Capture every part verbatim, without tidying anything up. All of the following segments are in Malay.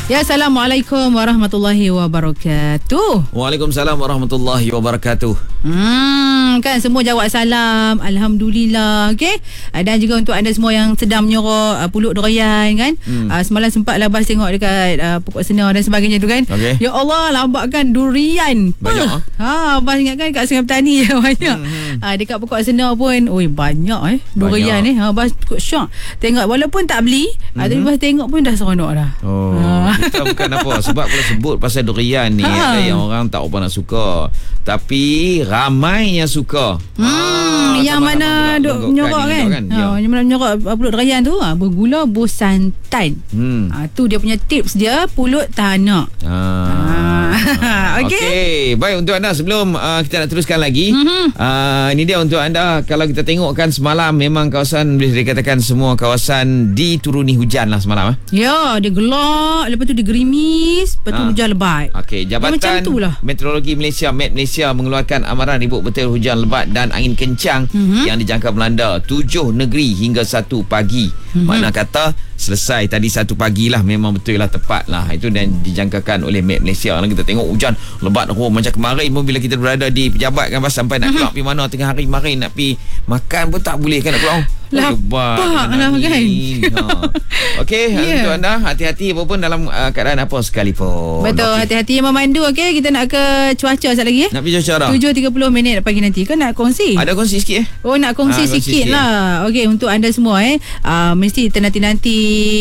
Ya, Assalamualaikum warahmatullahi wabarakatuh. Waalaikumsalam warahmatullahi wabarakatuh. Hmm, kan semua jawab salam, alhamdulillah. Okey. Uh, dan juga untuk anda semua yang sedang menyorok uh, pulut durian kan. Hmm. Uh, semalam sempat lah Bas tengok dekat uh, pokok senar dan sebagainya tu kan. Okay. Ya Allah, lambatkan durian. Banyak ah. Ha, Bas ingat kan kat Sungai Petani banyak. Hmm. Uh, dekat pokok senar pun, oi banyak eh durian ni. Eh. Ha, Bas cukup syok. Tengok walaupun tak beli, hmm. uh, tapi Bas tengok pun dah seronok dah. Oh. Uh. Kita bukan apa. Sebab kalau sebut pasal durian ni, ha. ada yang orang tak apa nak suka. Tapi ramai yang suka. Hmm, ha, yang mana duk menyorok kan, kan? Ha, ya. Yang mana menyorok pulut durian tu ha, bergula bersantan. Hmm. Ha, tu dia punya tips dia, pulut tanak. Ha. Ha. Okey. Okay. Baik, untuk anda sebelum uh, kita nak teruskan lagi, mm-hmm. uh, ini dia untuk anda. Kalau kita tengokkan semalam, memang kawasan boleh dikatakan semua kawasan dituruni hujan lah semalam. Eh? Ya, dia gelap, lepas tu dia gerimis, lepas tu ha. hujan lebat. Okey, Jabatan Meteorologi Malaysia Met Malaysia mengeluarkan amaran ribut betul hujan lebat dan angin kencang mm-hmm. yang dijangka melanda tujuh negeri hingga satu pagi. Mm-hmm. Makna kata selesai tadi satu pagi lah, memang betul lah, tepat lah. Itu dan dijangkakan oleh Met Malaysia. Dan kita tengok hujan lebat oh, macam kemarin pun bila kita berada di pejabat kan, sampai nak keluar pergi mana tengah hari kemarin, nak pergi makan pun tak boleh kan, nak keluar lapak lah kan. Ha. Okey, yeah. untuk anda hati-hati apapun dalam uh, keadaan apa sekalipun. Betul, okay. hati-hati yang memandu. Okey, kita nak ke cuaca sekali lagi. Nak pergi cuaca dah tujuh tiga puluh minit pagi nanti. Kan nak kongsi? Ada kongsi sikit eh? Oh, nak kongsi, ha, kongsi sikit, sikit lah. Okey, untuk anda semua eh, uh, mesti nanti-nanti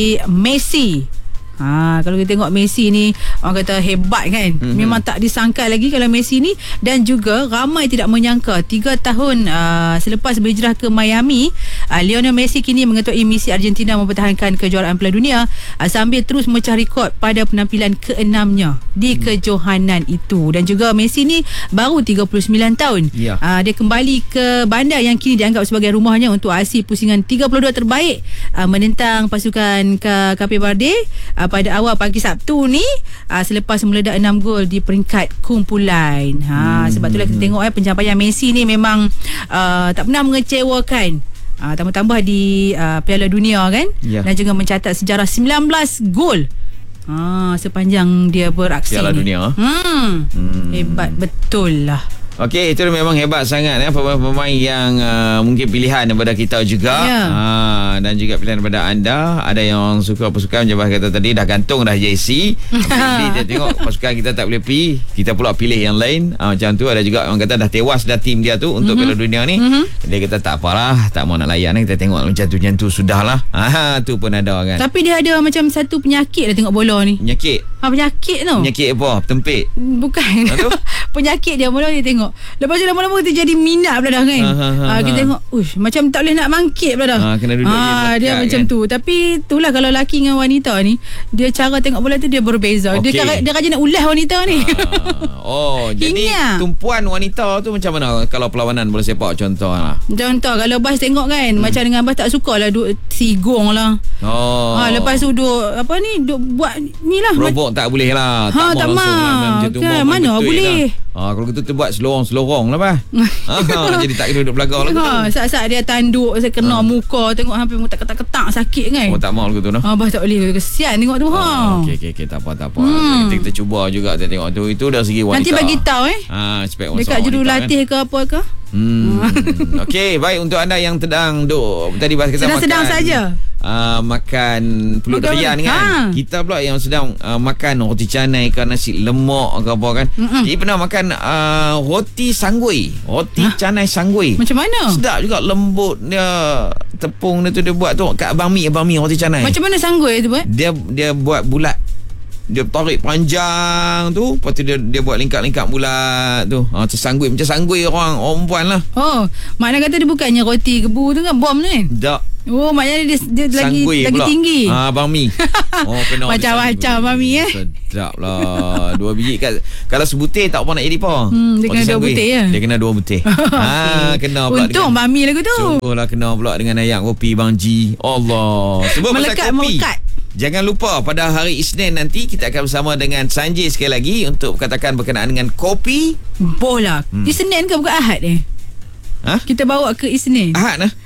Messi. Ha, kalau kita tengok Messi ni, orang kata hebat kan. Mm-hmm. Memang tak disangka lagi kalau Messi ni, dan juga ramai tidak menyangka tiga tahun uh, selepas berhijrah ke Miami, uh, Lionel Messi kini mengetuai misi Argentina mempertahankan kejuaraan Piala Dunia uh, sambil terus memecah rekod pada penampilan keenamnya di mm. kejohanan itu. Dan juga Messi ni baru tiga puluh sembilan tahun. Yeah. Uh, dia kembali ke bandar yang kini dianggap sebagai rumahnya untuk aksi pusingan tiga puluh dua terbaik uh, menentang pasukan Cape Verde uh, pada awal pagi Sabtu ni uh, selepas meledak enam gol di peringkat kumpulan. Ha, hmm. Sebab itulah kita tengok eh, pencapaian Messi ni memang uh, tak pernah mengecewakan. Uh, tambah-tambah di uh, Piala Dunia kan, yeah. dan juga mencatat sejarah sembilan belas gol uh, sepanjang dia beraksi. Piala Dunia. Hmm. Hmm. Hebat betul lah. Okey, itu memang hebat sangat ya, pemain-pemain yang uh, mungkin pilihan daripada kita juga. Yeah. Ha, dan juga pilihan daripada anda. Ada yang suka pasukan macam kata tadi, dah gantung dah jersey. Jadi kita tengok pasukan kita tak boleh pergi, kita pula pilih yang lain. Ha, macam tu. Ada juga orang kata dah tewas dah tim dia tu untuk mm-hmm. Piala Dunia ni. Mm-hmm. Dia kata tak apalah, tak mau nak layan. Kita tengok macam tu, macam tu sudahlah. Ha, tu pun ada kan. Tapi dia ada macam satu penyakit dah tengok bola ni. Penyakit? Ha, penyakit tu. Penyakit apa? Tempik? Bukan. Penyakit dia bola dia tengok. Lepas tu lama-lama kita jadi minat pula dah kan. Ha, ha, ha, ha. Kita tengok, ush, macam tak boleh nak mangkit pula dah. Ha, kena duduk ha, dia kan? Macam tu. Tapi itulah kalau lelaki dengan wanita ni, dia cara tengok bola tu dia berbeza. Okay. Dia dia rajin nak ulas wanita ni. Ha. Oh, jadi tumpuan wanita tu macam mana kalau perlawanan bola sepak contoh lah. Contoh kalau Bas tengok kan, hmm. macam dengan Bas tak sukalah duk sigong lah. Oh. Ha, lepas tu duk apa ni, duk buat ni lah. Robot tak boleh lah. Ha, tak mau lah. Macam tu kan, mana boleh. Ha, kalau kita tu buat selorong-selorong lah bah. Ha, jadi tak kena duduk belakang lah. Ha, saat-saat dia tanduk, saya kena ha. muka, tengok hampir muka ketak-ketak sakit kan. Oh, tak mau lagu tu no. Ha, bah tak boleh, kesian tengok tu. Ha. Okey okey okay, tak apa tak apa. Hmm. Kita, kita cuba juga kita tengok tu. Itu dah segi wanita. Nanti bagi tahu eh. Ha, spek dekat jurulatih kan? Ke apa ke? Hmm. Okey, baik untuk anda yang sedang duk tadi bahas kita sedang-sedang makan, saja. Uh, makan pulut durian kan. Ha. Kita pula yang sedang uh, makan roti canai ke nasi lemak ke apa kan. Mm-mm. Jadi pernah makan uh, roti sanggui. Roti ha? canai sanggui. Macam mana? Sedap juga, lembut dia. Tepung dia tu dia buat tu kat Abang Mi, Abang Mi roti canai. Macam mana sanggui tu buat? Dia dia buat bulat. Dia tarik panjang tu, lepas tu dia, dia buat lingkar-lingkar bulat tu. Ha, tersanggui macam sanggui orang orang perempuan lah. Oh, makna kata dia bukannya roti kebu tu kan, bom tu kan? Tak. Oh, maknanya dia, dia lagi lagi pula. Tinggi. Ah, Abang Mi. Oh, kena macam-macam Abang Mi eh. Sedap lah. Dua biji kat, kalau sebutir tak apa nak jadi apa. Hmm, dia kena dua butir ya. Dia kena dua butir. Ha, kena pula. Untung Abang Mi lagu tu. Sungguhlah kena pula dengan ayam kopi Bang Ji. Allah. Sebab melekat melekat. Jangan lupa pada hari Isnin nanti kita akan bersama dengan Sanjay sekali lagi untuk katakan berkenaan dengan kopi bola. Hmm. Isnin ke bukan Ahad eh? Ha? Kita bawa ke Isnin. Ahad lah.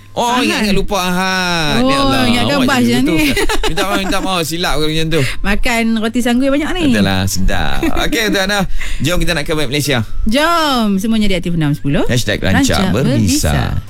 Oh, Ahad. ingat lupa Ahad. Oh, Ya Allah. ingatkan Awak Bas jadi yang betul. ni. Minta maaf, minta maaf. Silap kalau macam tu. Makan roti sanggui banyak ni. Betul lah, sedap. Okey, tuan Ana. Jom kita nak ke Malaysia. Jom, semuanya di Aktif enam sepuluh. Hashtag Rancak Berbisa.